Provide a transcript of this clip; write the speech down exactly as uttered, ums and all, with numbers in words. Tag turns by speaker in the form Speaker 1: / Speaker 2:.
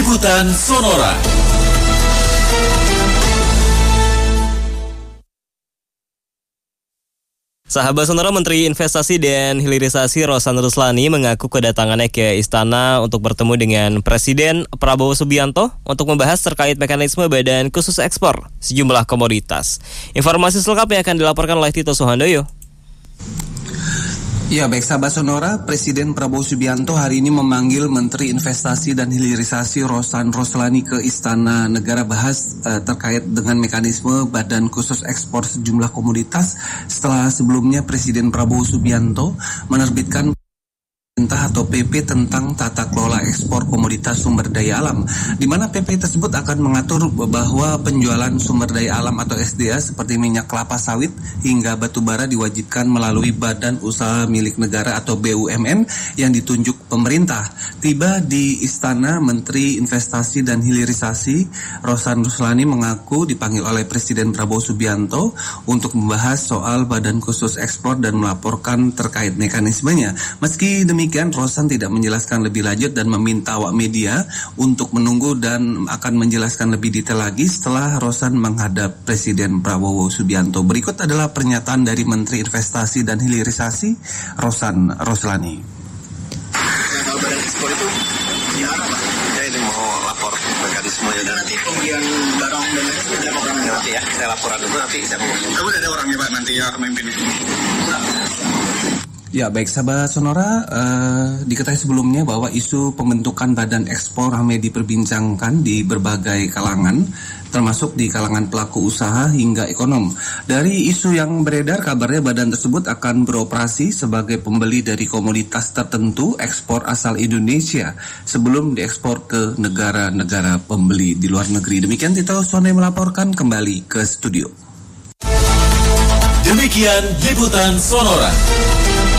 Speaker 1: Liputan Sonora.
Speaker 2: Sahabat Sonora, Menteri Investasi dan Hilirisasi Rosan Ruslani mengaku kedatangannya ke istana untuk bertemu dengan Presiden Prabowo Subianto untuk membahas terkait mekanisme Badan Khusus Ekspor sejumlah komoditas. Informasi selengkapnya akan dilaporkan oleh Tito Suhandoyo.
Speaker 3: Ya, baik sahabat Sonora, Presiden Prabowo Subianto hari ini memanggil Menteri Investasi dan Hilirisasi Rosan Ruslani ke Istana Negara bahas uh, terkait dengan mekanisme Badan Khusus Ekspor sejumlah komoditas setelah sebelumnya Presiden Prabowo Subianto menerbitkan perintah atau P P tentang tata kelola ekspor komoditas sumber daya alam, di mana P P tersebut akan mengatur bahwa penjualan sumber daya alam atau S D A seperti minyak kelapa sawit hingga batu bara diwajibkan melalui Badan Usaha Milik Negara atau B U M N yang ditunjuk pemerintah. Tiba di Istana, Menteri Investasi dan Hilirisasi Rosan Ruslani mengaku dipanggil oleh Presiden Prabowo Subianto untuk membahas soal Badan Khusus Ekspor dan melaporkan terkait mekanismenya. Meski demikian, Demikian, Rosan tidak menjelaskan lebih lanjut dan meminta awak media untuk menunggu dan akan menjelaskan lebih detail lagi setelah Rosan menghadap Presiden Prabowo Subianto. Berikut adalah pernyataan dari Menteri Investasi dan Hilirisasi Rosan Ruslani.
Speaker 4: Kalau badan ekspor itu gimana Pak? Saya ini mau lapor mekanismenya dan nanti pembelian barang dan lain sebagainya programnya nanti ya. Saya laporan dulu nanti saya mau. Kamu ada orangnya Pak nanti yang memimpin itu?
Speaker 3: Ya, baik sahabat Sonora, uh, diketahui sebelumnya bahwa isu pembentukan badan ekspor ramai diperbincangkan di berbagai kalangan, termasuk di kalangan pelaku usaha hingga ekonom. Dari isu yang beredar, kabarnya badan tersebut akan beroperasi sebagai pembeli dari komoditas tertentu ekspor asal Indonesia sebelum diekspor ke negara-negara pembeli di luar negeri. Demikian Tito Sonai melaporkan, kembali ke studio.
Speaker 1: Demikian Liputan Sonora.